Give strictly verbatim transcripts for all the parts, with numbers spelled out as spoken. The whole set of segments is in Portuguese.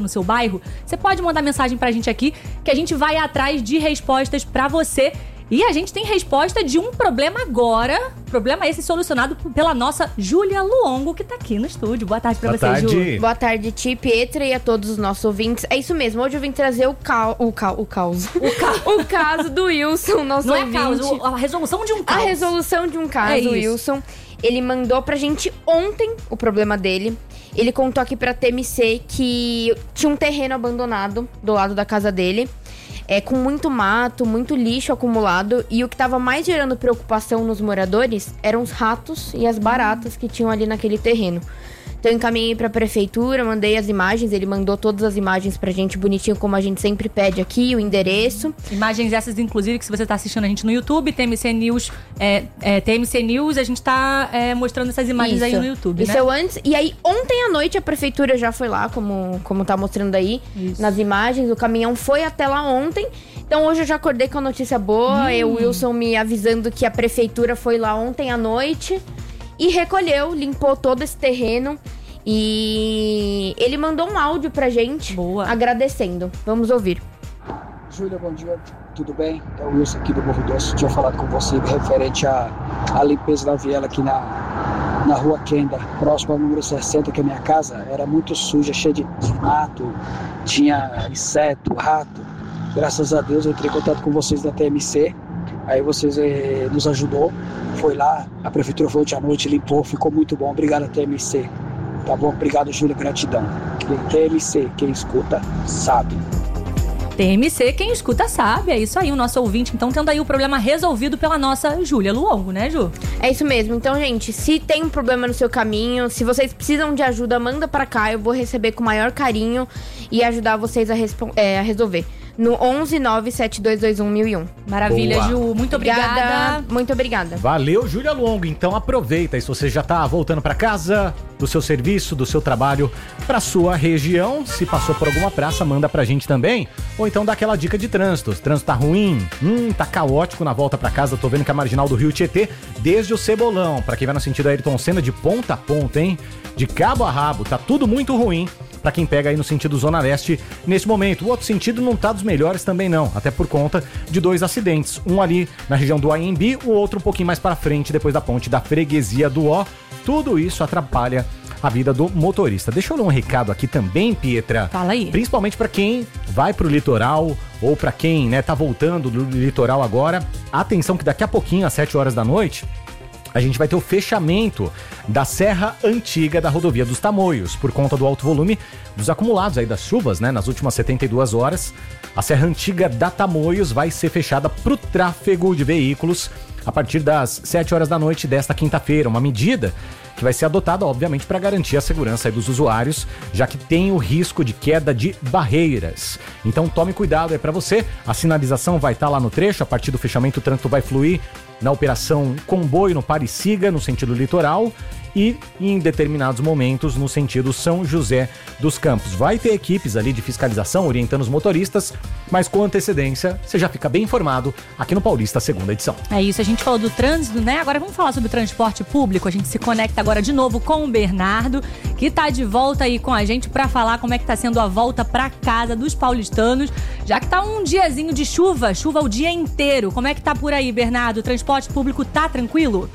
no seu bairro, você pode mandar mensagem pra gente aqui, que a gente vai atrás de respostas pra você. E a gente tem resposta de um problema agora. Problema esse solucionado pela nossa Júlia Luongo, que tá aqui no estúdio. Boa tarde pra Boa você, tarde. Ju. Boa tarde, Ti, Pietra e a todos os nossos ouvintes. É isso mesmo, hoje eu vim trazer o caos. O, ca... o caos. O, ca... o caso do Wilson, nosso Não ouvinte. é caos, a resolução de um caos. A resolução de um caso, É isso. Wilson. Ele mandou pra gente ontem o problema dele. Ele contou aqui pra T M C que tinha um terreno abandonado do lado da casa dele. É, com muito mato, muito lixo acumulado. E o que tava mais gerando preocupação nos moradores eram os ratos e as baratas que tinham ali naquele terreno. Então eu encaminhei pra prefeitura, mandei as imagens. Ele mandou todas as imagens pra gente bonitinho, como a gente sempre pede aqui, o endereço. Imagens essas, inclusive, que se você tá assistindo a gente no YouTube, T M C News, é, é, T M C News, a gente tá é, mostrando essas imagens Isso. aí no YouTube, Isso né? é o antes. E aí, ontem à noite, a prefeitura já foi lá, como, como tá mostrando aí, Isso. nas imagens. O caminhão foi até lá ontem. Então, hoje eu já acordei com a notícia boa. Hum. E o Wilson me avisando que a prefeitura foi lá ontem à noite e recolheu, limpou todo esse terreno. E ele mandou um áudio pra gente, Boa. agradecendo. Vamos ouvir. Júlia, bom dia, tudo bem? É o Wilson aqui do Morro Doce. Tinha falado com você referente à, à limpeza da viela aqui na, na rua Kenda, próximo ao número sessenta, que é a minha casa. Era muito suja, cheia de mato, tinha inseto, rato. Graças a Deus eu entrei em contato com vocês da T M C. Aí vocês eh, nos ajudou. Foi lá, a prefeitura foi ontem à noite, limpou, ficou muito bom. Obrigado, T M C. Tá bom? Obrigado, Júlia, gratidão. T M C, quem escuta, sabe. T M C, quem escuta sabe, é isso aí, o nosso ouvinte, então, tendo aí o problema resolvido pela nossa Júlia Luongo, né, Ju? É isso mesmo. Então, gente, se tem um problema no seu caminho, se vocês precisam de ajuda, manda pra cá. Eu vou receber com o maior carinho e ajudar vocês a, respo- é, a resolver. No onze nove sete dois dois um mil e um. Maravilha, Boa. Ju, muito obrigada. Muito obrigada. Valeu, Júlia Longo. Então aproveita, e se você já tá voltando pra casa, do seu serviço, do seu trabalho, pra sua região, se passou por alguma praça, manda pra gente também. Ou então dá aquela dica de trânsito. O trânsito tá ruim, hum, tá caótico na volta pra casa. Tô vendo que a marginal do Rio Tietê, desde o Cebolão, pra quem vai no sentido Ayrton Senna, de ponta a ponta, hein? De cabo a rabo, tá tudo muito ruim. Pra quem pega aí no sentido Zona Leste nesse momento. O outro sentido não tá dos melhores também não, até por conta de dois acidentes. Um ali na região do A M B, o outro um pouquinho mais pra frente, depois da ponte da Freguesia do Ó. Tudo isso atrapalha a vida do motorista. Deixa eu dar um recado aqui também, Pietra. Fala aí. Principalmente pra quem vai pro litoral ou pra quem, né, tá voltando do litoral agora. Atenção que daqui a pouquinho, às sete horas da noite, a gente vai ter o fechamento da Serra Antiga da Rodovia dos Tamoios, por conta do alto volume dos acumulados aí das chuvas, né, nas últimas setenta e duas horas. A Serra Antiga da Tamoios vai ser fechada para o tráfego de veículos a partir das sete horas da noite desta quinta-feira, uma medida que vai ser adotada, obviamente, para garantir a segurança aí dos usuários, já que tem o risco de queda de barreiras. Então tome cuidado aí para você, a sinalização vai estar lá no trecho, a partir do fechamento o trânsito vai fluir na operação Comboio no Pare e Siga, no sentido litoral, e em determinados momentos no sentido São José dos Campos. Vai ter equipes ali de fiscalização orientando os motoristas, mas com antecedência você já fica bem informado aqui no Paulista, segunda edição. É isso, a gente falou do trânsito, né? Agora vamos falar sobre o transporte público. A gente se conecta agora de novo com o Bernardo, que tá de volta aí com a gente pra falar como é que tá sendo a volta pra casa dos paulistanos, já que tá um diazinho de chuva, chuva o dia inteiro. Como é que tá por aí, Bernardo? O transporte público tá tranquilo?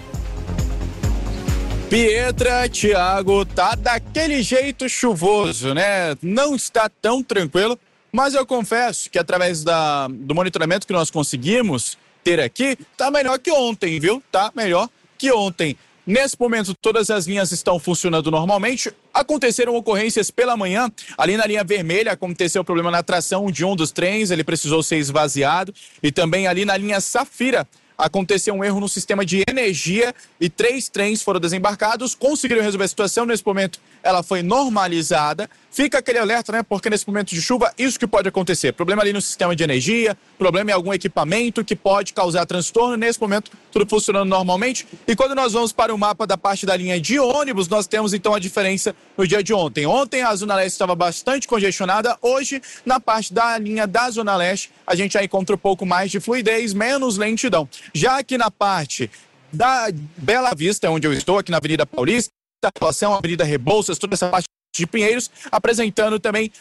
Pietra, Thiago, tá daquele jeito chuvoso, né? Não está tão tranquilo, mas eu confesso que através da, do monitoramento que nós conseguimos ter aqui, tá melhor que ontem, viu? Tá melhor que ontem. Nesse momento, todas as linhas estão funcionando normalmente. Aconteceram ocorrências pela manhã. Ali na linha vermelha aconteceu problema na tração de um dos trens, ele precisou ser esvaziado. E também ali na linha Safira aconteceu um erro no sistema de energia e três trens foram desembarcados, conseguiram resolver a situação. Nesse momento ela foi normalizada. Fica aquele alerta, né? Porque nesse momento de chuva, isso que pode acontecer. Problema ali no sistema de energia, problema em algum equipamento que pode causar transtorno. Nesse momento, tudo funcionando normalmente. E quando nós vamos para o mapa da parte da linha de ônibus, nós temos então a diferença no dia de ontem. Ontem a Zona Leste estava bastante congestionada. Hoje, na parte da linha da Zona Leste, a gente já encontra um pouco mais de fluidez, menos lentidão. Já aqui na parte da Bela Vista, onde eu estou, aqui na Avenida Paulista, a relação à Avenida Rebouças, toda essa parte de Pinheiros, apresentando também